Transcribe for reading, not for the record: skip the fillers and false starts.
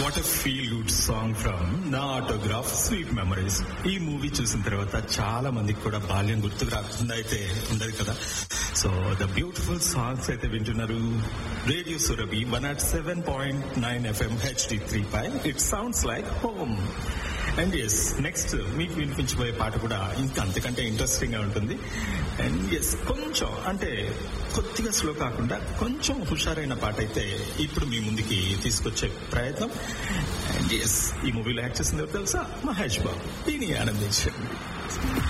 What a feel good song from నా autograph sweet memories. ఈ movie చూసిన తర్వాత చాలా మందికి కూడా బాల్యం గుర్తుకు రాకుండా అయితే ఉండదు కదా. సో ద బ్యూటిఫుల్ సాంగ్స్ అయితే వింటున్నారు. Radio Surabhi 107.9 FM HD3 pi it sounds like home. And yes, next మీకు వినిపించబోయే పాట కూడా ఇంకా అంతకంటే ఇంట్రెస్టింగ్ గా ఉంటుంది. అండ్ ఎస్, కొంచెం అంటే కొద్దిగా స్లో కాకుండా కొంచెం హుషారైన పాట అయితే ఇప్పుడు మీ ముందుకి తీసుకొచ్చే ప్రయత్నం. అండ్ ఎస్, ఈ మూవీలో యాక్ట్ చేసిందో తెలుసా? మహేష్ బాబు. దీన్ని ఆనందించండి.